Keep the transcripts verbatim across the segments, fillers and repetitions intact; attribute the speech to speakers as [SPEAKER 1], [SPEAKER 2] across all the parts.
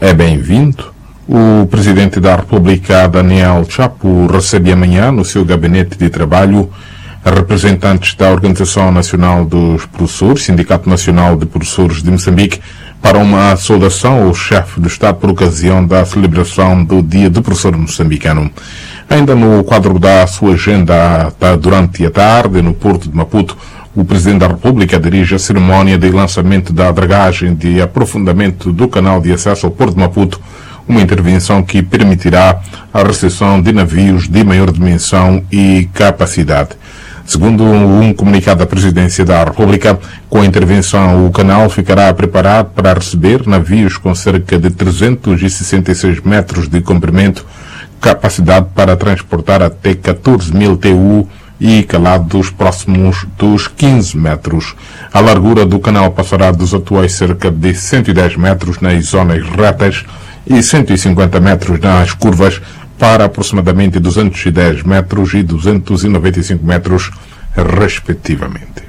[SPEAKER 1] é bem-vindo. O Presidente da República, Daniel Chapo, recebe amanhã no seu gabinete de trabalho representantes da Organização Nacional dos Professores, Sindicato Nacional de Professores de Moçambique, para uma saudação ao chefe do Estado por ocasião da celebração do Dia do Professor Moçambicano. Ainda no quadro da sua agenda, durante a tarde, no Porto de Maputo, o Presidente da República dirige a cerimónia de lançamento da dragagem de aprofundamento do canal de acesso ao Porto de Maputo, uma intervenção que permitirá a recepção de navios de maior dimensão e capacidade. Segundo um comunicado da Presidência da República, com a intervenção o canal ficará preparado para receber navios com cerca de trezentos e sessenta e seis metros de comprimento, capacidade para transportar até catorze mil T U e calados próximos dos quinze metros. A largura do canal passará dos atuais cerca de cento e dez metros nas zonas retas e cento e cinquenta metros nas curvas, para aproximadamente duzentos e dez metros e duzentos e noventa e cinco metros, respectivamente.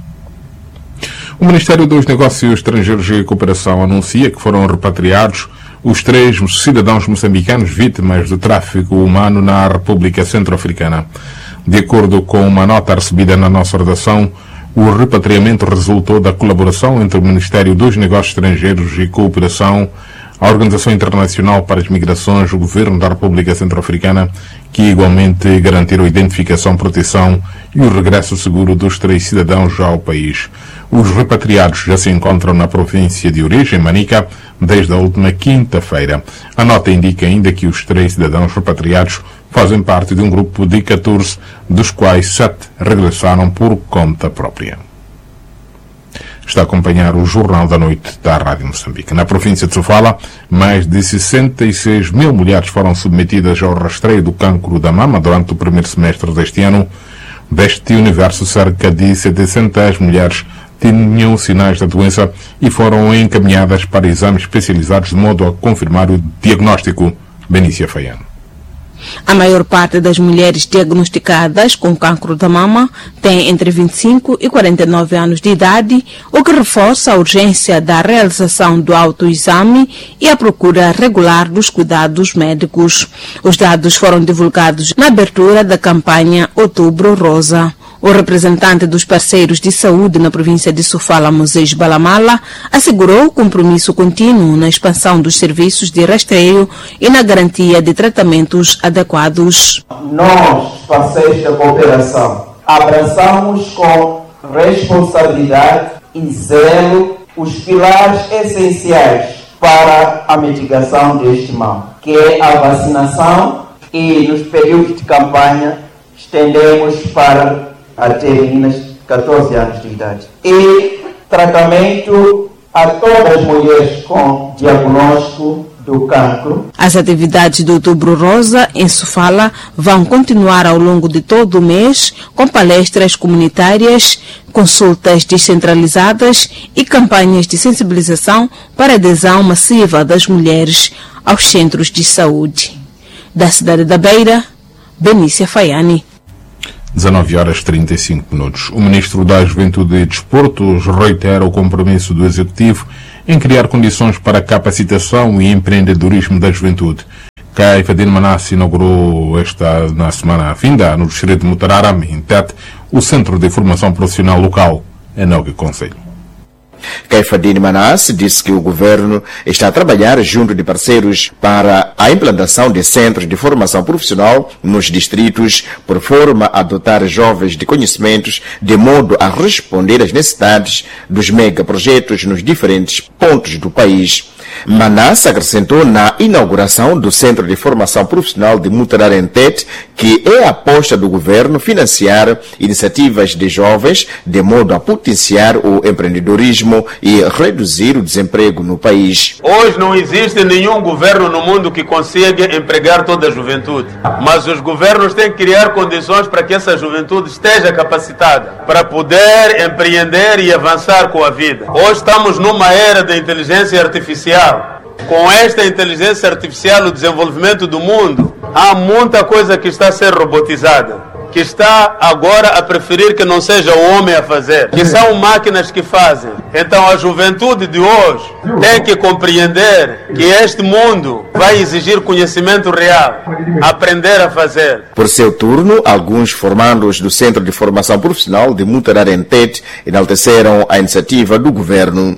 [SPEAKER 1] O Ministério dos Negócios Estrangeiros e Cooperação anuncia que foram repatriados os três cidadãos moçambicanos vítimas do tráfico humano na República Centro-Africana. De acordo com uma nota recebida na nossa redação, o repatriamento resultou da colaboração entre o Ministério dos Negócios Estrangeiros e Cooperação, a Organização Internacional para as Migrações, o Governo da República Centro-Africana, que igualmente garantiram a identificação, proteção e o regresso seguro dos três cidadãos ao país. Os repatriados já se encontram na província de origem, Manica, desde a última quinta-feira. A nota indica ainda que os três cidadãos repatriados fazem parte de um grupo de catorze, dos quais sete regressaram por conta própria. Está a acompanhar o Jornal da Noite da Rádio Moçambique. Na província de Sofala, mais de sessenta e seis mil mulheres foram submetidas ao rastreio do cancro da mama durante o primeiro semestre deste ano. Deste universo, cerca de setecentas mulheres tinham sinais da doença e foram encaminhadas para exames especializados de modo a confirmar o diagnóstico. Benícia Faiano.
[SPEAKER 2] A maior parte das mulheres diagnosticadas com cancro da mama tem entre vinte e cinco e quarenta e nove anos de idade, o que reforça a urgência da realização do autoexame e a procura regular dos cuidados médicos. Os dados foram divulgados na abertura da campanha Outubro Rosa. O representante dos parceiros de saúde na província de Sofala, Moisés Balamala, assegurou o compromisso contínuo na expansão dos serviços de rastreio e na garantia de tratamentos adequados.
[SPEAKER 3] Nós, parceiros da cooperação, abraçamos com responsabilidade e zelo os pilares essenciais para a mitigação deste mal, que é a vacinação, e nos períodos de campanha estendemos para até meninas de catorze anos de idade. E tratamento a todas as mulheres com diagnóstico do cancro.
[SPEAKER 2] As atividades do Outubro Rosa em Sofala vão continuar ao longo de todo o mês, com palestras comunitárias, consultas descentralizadas e campanhas de sensibilização para a adesão massiva das mulheres aos centros de saúde. Da cidade da Beira, Benícia Faiani.
[SPEAKER 1] dezenove horas e trinta e cinco minutos. O Ministro da Juventude e Desportos reitera o compromisso do Executivo em criar condições para a capacitação e empreendedorismo da juventude. Caifadine Manasse inaugurou esta na semana vinda no distrito de Mutarara, em Tete, o Centro de Formação Profissional Local, em Nogue Conselho.
[SPEAKER 4] Caifadine Manasse disse que o governo está a trabalhar junto de parceiros para a implantação de centros de formação profissional nos distritos, por forma a dotar jovens de conhecimentos de modo a responder às necessidades dos megaprojetos nos diferentes pontos do país. Manasse acrescentou na inauguração do Centro de Formação Profissional de Mutararentete que é a aposta do governo financiar iniciativas de jovens de modo a potenciar o empreendedorismo e reduzir o desemprego no país.
[SPEAKER 5] Hoje não existe nenhum governo no mundo que consiga empregar toda a juventude, mas os governos têm que criar condições para que essa juventude esteja capacitada para poder empreender e avançar com a vida. Hoje estamos numa era da inteligência artificial. Com esta inteligência artificial, o desenvolvimento do mundo, há muita coisa que está a ser robotizada. que está agora a preferir que não seja o homem a fazer, que são máquinas que fazem. Então a juventude de hoje tem que compreender que este mundo vai exigir conhecimento real, aprender a fazer.
[SPEAKER 4] Por seu turno, alguns formandos do Centro de Formação Profissional de Mutararentete enalteceram a iniciativa do governo.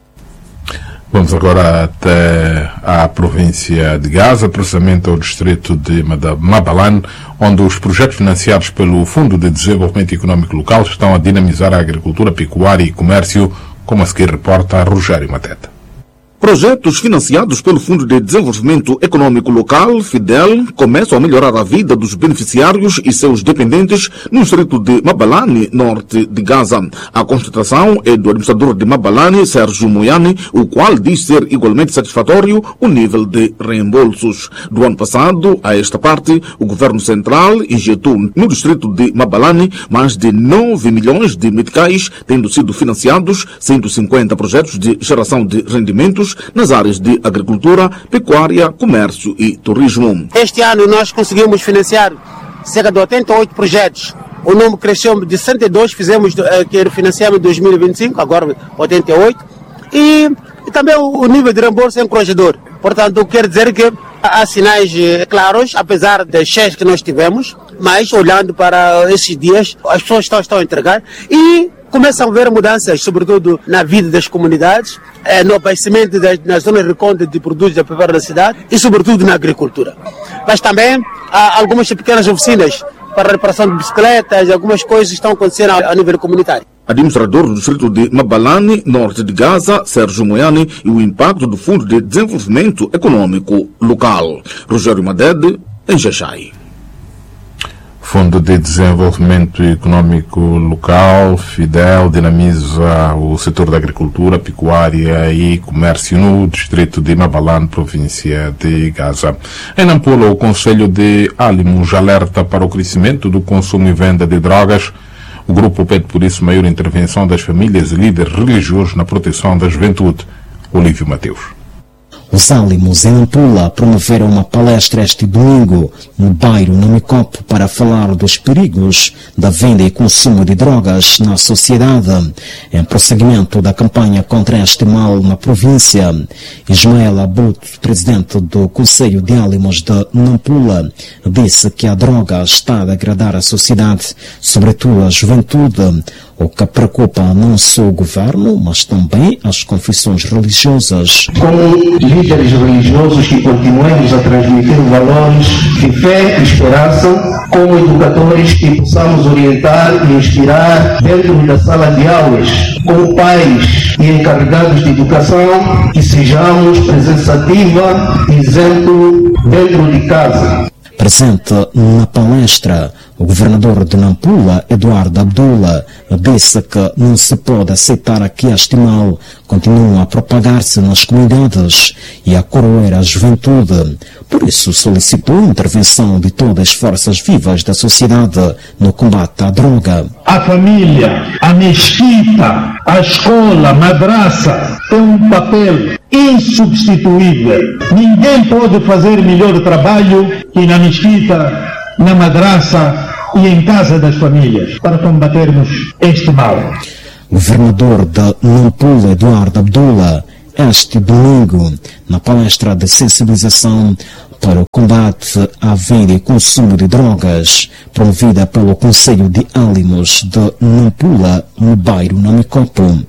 [SPEAKER 1] Vamos agora até a província de Gaza, precisamente ao distrito de Mabalane, onde os projetos financiados pelo Fundo de Desenvolvimento Econômico Local estão a dinamizar a agricultura, pecuária e comércio, como a seguir reporta Rogério Mateta.
[SPEAKER 6] Projetos financiados pelo Fundo de Desenvolvimento Econômico Local, FIDEL, começam a melhorar a vida dos beneficiários e seus dependentes no distrito de Mabalane, norte de Gaza. A constatação é do administrador de Mabalane, Sérgio Moiane, o qual diz ser igualmente satisfatório o nível de reembolsos. Do ano passado, a esta parte, o governo central injetou no distrito de Mabalane mais de nove milhões de meticais, tendo sido financiados cento e cinquenta projetos de geração de rendimentos nas áreas de agricultura, pecuária, comércio e turismo.
[SPEAKER 7] Este ano nós conseguimos financiar cerca de oitenta e oito projetos. O número cresceu de cento e dois, fizemos que financiamos em dois mil e vinte e cinco, agora oitenta e oito. E, e também o, o nível de reembolso é encorajador. Portanto, quer dizer que há sinais claros, apesar das cheias que nós tivemos, mas olhando para esses dias, as pessoas estão, estão a entregar e começam a ver mudanças, sobretudo na vida das comunidades, eh, no abastecimento das, nas zonas de recolha de produtos da preparação da cidade e, sobretudo, na agricultura. Mas também há algumas pequenas oficinas para a reparação de bicicletas, algumas coisas estão acontecendo a, a nível comunitário.
[SPEAKER 6] Administrador do distrito de Mabalane, norte de Gaza, Sérgio Moiane, e o impacto do Fundo de Desenvolvimento Econômico Local. Rogério Madede, em Xaxai.
[SPEAKER 1] Fundo de Desenvolvimento Econômico Local, FIDEL, dinamiza o setor da agricultura, pecuária e comércio no distrito de Mabalane, província de Gaza. Em Nampula, o Conselho de Alimos alerta para o crescimento do consumo e venda de drogas. O grupo pede, por isso, maior intervenção das famílias e líderes religiosos na proteção da juventude. Olívio Mateus.
[SPEAKER 8] Os Alimos em Nampula promoveram uma palestra este domingo no bairro Namicopo para falar dos perigos da venda e consumo de drogas na sociedade, em prosseguimento da campanha contra este mal na província. Ismael Abuto, presidente do Conselho de Alimos de Nampula, disse que a droga está a degradar a sociedade, sobretudo a juventude, o que preocupa não só o governo, mas também as confissões religiosas.
[SPEAKER 9] Como líderes religiosos que continuemos a transmitir valores de fé e esperança, como educadores que possamos orientar e inspirar dentro da sala de aulas, como pais e encarregados de educação, que sejamos presença ativa e exemplo dentro de casa.
[SPEAKER 8] Presente na palestra, o governador de Nampula, Eduardo Abdullah, disse que não se pode aceitar que este mal continue a propagar-se nas comunidades e a corroer a juventude. Por isso, solicitou a intervenção de todas as forças vivas da sociedade no combate à droga.
[SPEAKER 10] A família, a mesquita, a escola, a madraça tem um papel insubstituível. Ninguém pode fazer melhor trabalho que na mesquita, na madraça e em casa das famílias para combatermos este mal.
[SPEAKER 8] Governador de Nampula, Eduardo Abdullah, este domingo, na palestra de sensibilização para o combate à venda e consumo de drogas, promovida pelo Conselho de Alimos de Nampula, no bairro Namicopo.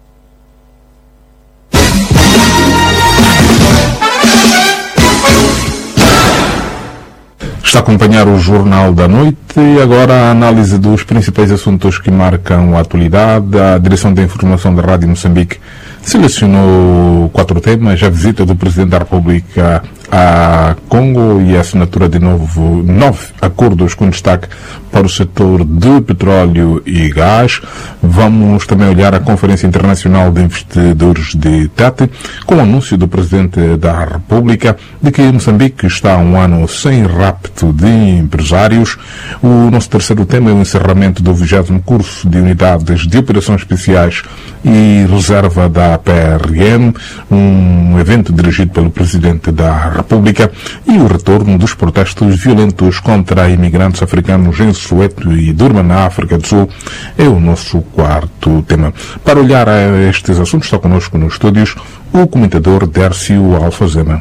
[SPEAKER 1] Está a acompanhar o Jornal da Noite e agora a análise dos principais assuntos que marcam a atualidade. A Direção da Informação da Rádio Moçambique selecionou quatro temas: a visita do Presidente da República a Congo e a assinatura de novo, nove acordos com destaque para o setor de petróleo e gás. Vamos também olhar a Conferência Internacional de Investidores de Tete, com o anúncio do Presidente da República de que Moçambique está há um ano sem rapto de empresários. O nosso terceiro tema é o encerramento do vigésimo curso de unidades de operações especiais e reserva da P R M, um evento dirigido pelo Presidente da República e o retorno dos protestos violentos contra imigrantes africanos em Soweto e Durban, na África do Sul, é o nosso quarto tema. Para olhar a estes assuntos, está connosco nos estúdios o comentador Dércio Alfazema.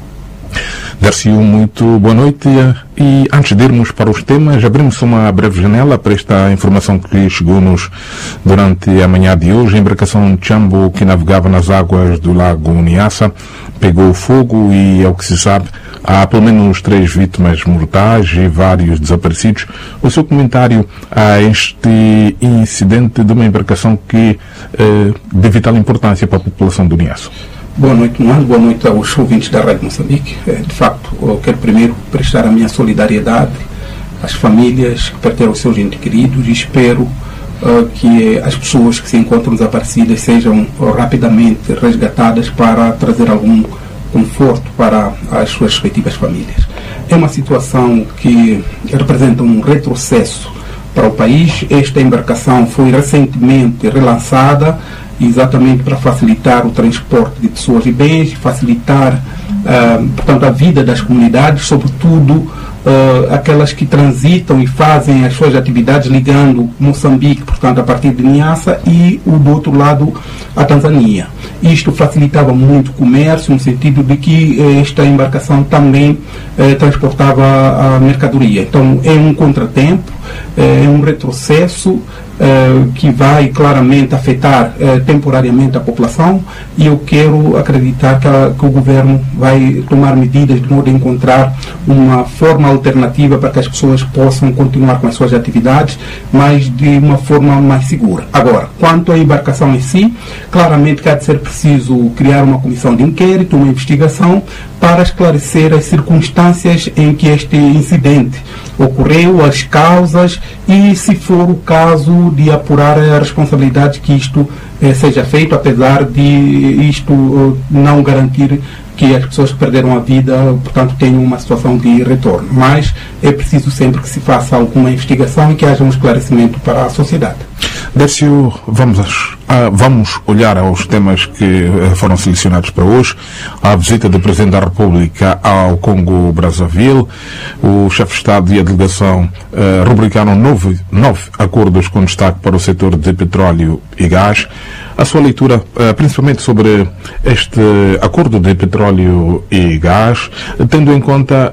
[SPEAKER 1] Dércio, muito boa noite. E antes de irmos para os temas, abrimos uma breve janela para esta informação que chegou-nos durante a manhã de hoje. A embarcação Chambo, que navegava nas águas do lago Niassa, pegou fogo e, ao que se sabe, há pelo menos três vítimas mortais e vários desaparecidos. O seu comentário a este incidente de uma embarcação que eh, de vital importância para a população do Niassa.
[SPEAKER 11] Boa noite, Mano. Boa noite aos ouvintes da Rádio Moçambique. De facto, eu quero primeiro prestar a minha solidariedade às famílias que perderam os seus entes queridos e espero uh, que as pessoas que se encontram desaparecidas sejam uh, rapidamente resgatadas para trazer algum conforto para as suas respectivas famílias. É uma situação que representa um retrocesso para o país. Esta embarcação foi recentemente relançada exatamente para facilitar o transporte de pessoas e bens, facilitar, uh, portanto, a vida das comunidades, sobretudo uh, aquelas que transitam e fazem as suas atividades ligando Moçambique, portanto, a partir de Niassa, e o do outro lado, a Tanzânia. Isto facilitava muito o comércio, no sentido de que eh, esta embarcação também eh, transportava a mercadoria. Então, é um contratempo, é um retrocesso, Uh, que vai claramente afetar uh, temporariamente a população, e eu quero acreditar que, a, que o governo vai tomar medidas de modo a encontrar uma forma alternativa para que as pessoas possam continuar com as suas atividades, mas de uma forma mais segura. Agora, quanto à embarcação em si, claramente que há de ser preciso criar uma comissão de inquérito, uma investigação, para esclarecer as circunstâncias em que este incidente ocorreu, as causas, e, se for o caso, de apurar a responsabilidade que isto eh, seja feito, apesar de isto uh, não garantir que as pessoas que perderam a vida, portanto, tenham uma situação de retorno. Mas é preciso sempre que se faça alguma investigação e que haja um esclarecimento para a sociedade.
[SPEAKER 1] Dércio, vamos, uh, vamos olhar aos temas que uh, foram selecionados para hoje. A visita do Presidente da República ao Congo-Brazzaville. O chefe de Estado e a delegação uh, rubricaram nove, nove acordos com destaque para o setor de petróleo e gás. A sua leitura, uh, principalmente sobre este acordo de petróleo e gás, tendo em conta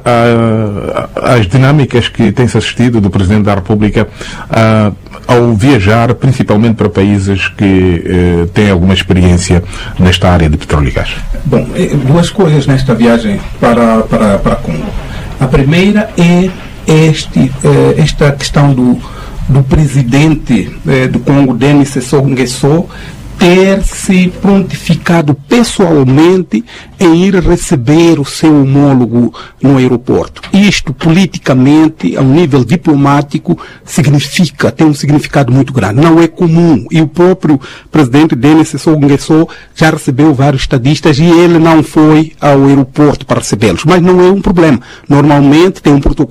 [SPEAKER 1] uh, as dinâmicas que tem-se assistido do Presidente da República uh, ao viajar principalmente para países que uh, têm alguma experiência nesta área de petróleo e gás.
[SPEAKER 11] Bom, duas coisas nesta viagem para, para, para Congo. A primeira é este, esta questão do, do presidente do Congo, Denis Sassou Nguesso, ter se prontificado pessoalmente em ir receber o seu homólogo no aeroporto. Isto, politicamente, a um nível diplomático, significa, tem um significado muito grande. Não é comum. E o próprio presidente Denis Sassou Nguesso já recebeu vários estadistas e ele não foi ao aeroporto para recebê-los. Mas não é um problema. Normalmente tem um protocolo